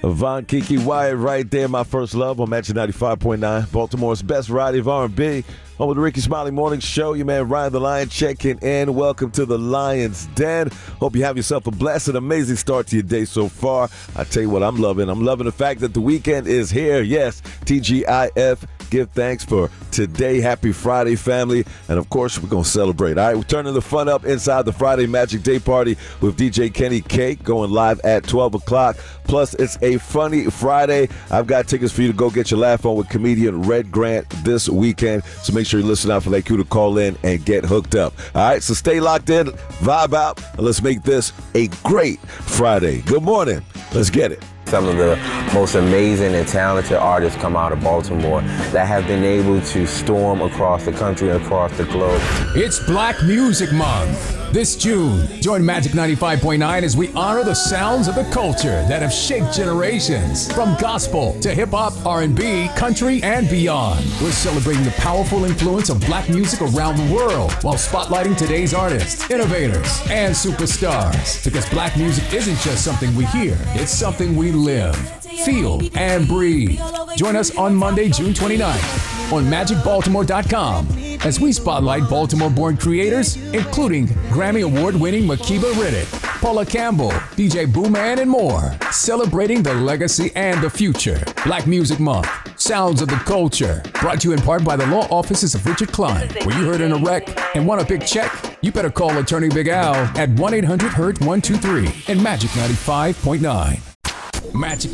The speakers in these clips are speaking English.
Von Kiki Wyatt right there, my first love on Magic 95.9, Baltimore's best variety of R&B. Home with the Ricky Smiley Morning Show. Your man Ryan the Lion checking in. Welcome to the Lion's Den. Hope you have yourself a blessed and amazing start to your day so far. I tell you what I'm loving. I'm loving the fact that the weekend is here. Yes, TGIF. Give thanks for today. Happy Friday, family. And, of course, we're going to celebrate. All right, we're turning the fun up inside the Friday Magic Day Party with DJ Kenny K going live at 12 o'clock. Plus, it's a funny Friday. I've got tickets for you to go get your laugh on with comedian Red Grant this weekend. So make sure you listen out for that cue to call in and get hooked up. All right, so stay locked in, vibe out, and let's make this a great Friday. Good morning. Let's get it. Some of the most amazing and talented artists come out of Baltimore that have been able to storm across the country and across the globe. It's Black Music Month. This June, join Magic 95.9 as we honor the sounds of the culture that have shaped generations. From gospel to hip-hop, R&B, country, and beyond. We're celebrating the powerful influence of black music around the world while spotlighting today's artists, innovators, and superstars. Because black music isn't just something we hear, it's something we live, feel, and breathe. Join us on Monday, June 29th on MagicBaltimore.com as we spotlight Baltimore-born creators, including Grammy Award-winning Makeba Riddick, Paula Campbell, DJ Booman, and more, celebrating the legacy and the future. Black Music Month, Sounds of the Culture, brought to you in part by the law offices of Richard Klein. Were you hurt in a wreck and want a big check? You better call Attorney Big Al at 1-800-HURT-123 and Magic 95.9. Magic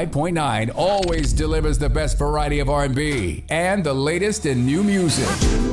95.9 always delivers the best variety of R&B and the latest in new music.